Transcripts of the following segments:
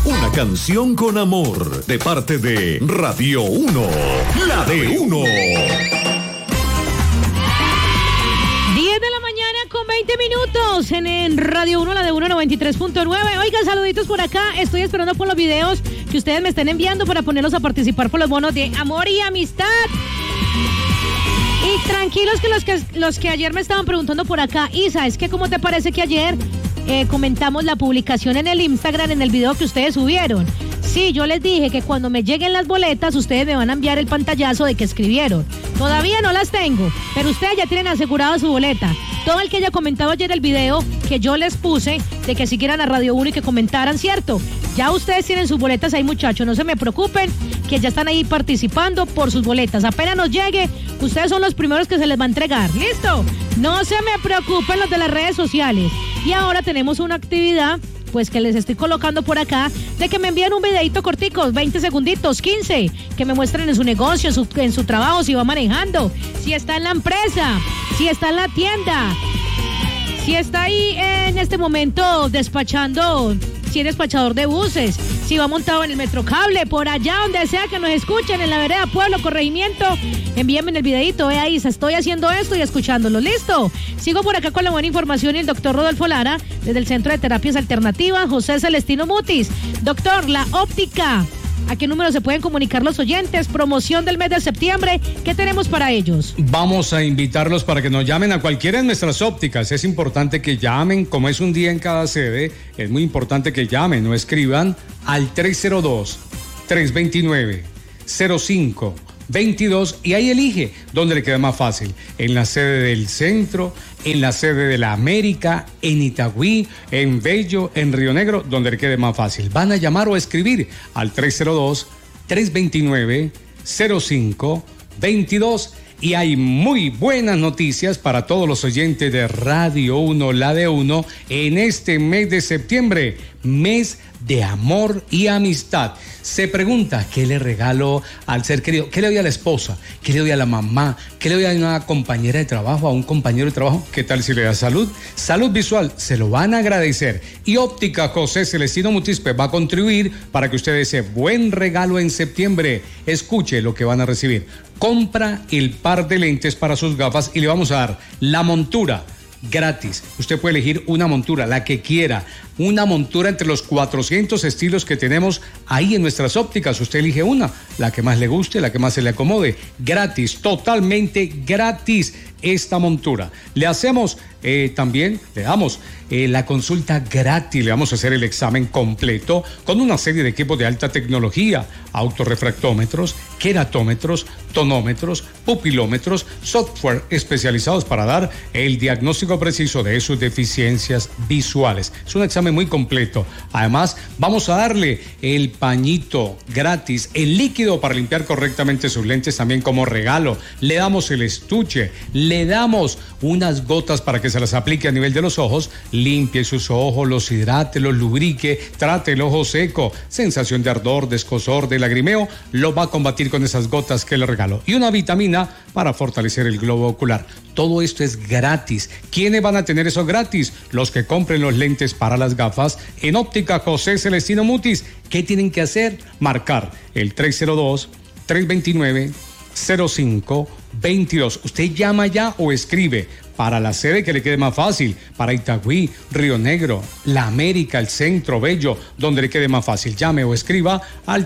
Una canción con amor, de parte de Radio 1, la de 1. 10 de la mañana con 20 minutos en Radio 1, la de 1, 93.9. Oiga, saluditos por acá. Estoy esperando por los videos que ustedes me estén enviando para ponerlos a participar por los bonos de amor y amistad. Y tranquilos que los que ayer me estaban preguntando por acá, Isa, es que ¿cómo te parece que ayer comentamos la publicación en el Instagram, en el video que ustedes subieron? Sí, yo les dije que cuando me lleguen las boletas, ustedes me van a enviar el pantallazo de que escribieron. Todavía no las tengo, pero ustedes ya tienen asegurado su boleta. Todo el que haya comentado ayer el video que yo les puse de que siguieran a Radio 1 y que comentaran, ¿cierto? Ya ustedes tienen sus boletas ahí, muchachos, no se me preocupen, que ya están ahí participando por sus boletas. Apenas nos llegue, ustedes son los primeros que se les va a entregar. ¿Listo? No se me preocupen los de las redes sociales. Y ahora tenemos una actividad, pues que les estoy colocando por acá, de que me envíen un videito cortico, 20 segunditos, 15, que me muestren en su negocio, en su trabajo, si va manejando, si está en la empresa, si está en la tienda, si está ahí en este momento despachando, si es despachador de buses, si va montado en el Metrocable, por allá donde sea que nos escuchen, en la vereda, pueblo, corregimiento, envíenme el videito, vea Isa, estoy haciendo esto y escuchándolo, ¿listo? Sigo por acá con la buena información y el doctor Rodolfo Lara, desde el Centro de Terapias Alternativas, José Celestino Mutis. Doctor, la óptica, ¿a qué número se pueden comunicar los oyentes? Promoción del mes de septiembre, ¿qué tenemos para ellos? Vamos a invitarlos para que nos llamen a cualquiera de nuestras ópticas. Es importante que llamen, como es un día en cada sede, es muy importante que llamen o escriban al 302-329-0522 y ahí elige dónde le queda más fácil. En la sede del centro, en la sede de la América, en Itagüí, en Bello, en Río Negro, donde le quede más fácil. Van a llamar o a escribir al 302-329-0522. Y hay muy buenas noticias para todos los oyentes de Radio 1, la de 1, en este mes de septiembre, mes de amor y amistad. Se pregunta, ¿qué le regalo al ser querido? ¿Qué le doy a la esposa? ¿Qué le doy a la mamá? ¿Qué le doy a una compañera de trabajo, a un compañero de trabajo? ¿Qué tal si le da salud? Salud visual, se lo van a agradecer. Y Óptica José Celestino Mutis va a contribuir para que usted ese buen regalo en septiembre. Escuche lo que van a recibir. Compra el par de lentes para sus gafas y le vamos a dar la montura gratis. Usted puede elegir una montura, la que quiera, una montura entre los 400 estilos que tenemos ahí en nuestras ópticas. Usted elige una, la que más le guste, la que más se le acomode, gratis, totalmente gratis esta montura. Le hacemos también, le damos la consulta gratis, le vamos a hacer el examen completo con una serie de equipos de alta tecnología, autorrefractómetros, queratómetros, tonómetros, pupilómetros, software especializados para dar el diagnóstico preciso de sus deficiencias visuales. Es un examen muy completo. Además, vamos a darle el pañito gratis, el líquido para limpiar correctamente sus lentes también como regalo. Le damos el estuche, le damos unas gotas para que se las aplique a nivel de los ojos, limpie sus ojos, los hidrate, los lubrique, trate el ojo seco, sensación de ardor, de escozor, de lagrimeo, lo va a combatir con esas gotas que le regalo. Y una vitamina para fortalecer el globo ocular. Todo esto es gratis. ¿Quiénes van a tener eso gratis? Los que compren los lentes para las gafas en Óptica José Celestino Mutis. ¿Qué tienen que hacer? Marcar el 302-329-0522. Usted llama ya o escribe para la sede que le quede más fácil, para Itagüí, Río Negro, La América, el Centro, Bello, donde le quede más fácil. Llame o escriba al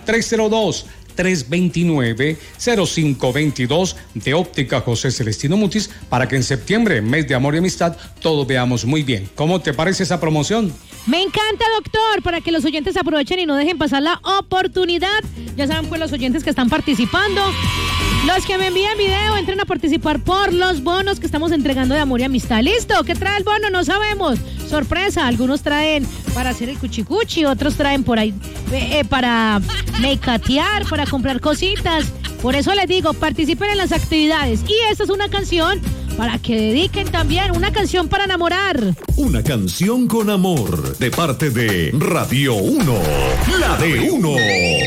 302-329-0522 de Óptica José Celestino Mutis para que en septiembre, mes de amor y amistad, todos veamos muy bien. ¿Cómo te parece esa promoción? Me encanta, doctor, para que los oyentes aprovechen y no dejen pasar la oportunidad. Ya saben, pues, los oyentes que están participando. Los que me envían video, entren a participar por los bonos que estamos entregando de amor y amistad. ¿Listo? ¿Qué trae el bono? No sabemos. Sorpresa. Algunos traen para hacer el cuchicuchi, otros traen por ahí para mecatear, para comprar cositas. Por eso les digo, participen en las actividades. Y esta es una canción para que dediquen también, una canción para enamorar. Una canción con amor, de parte de Radio 1, la de 1.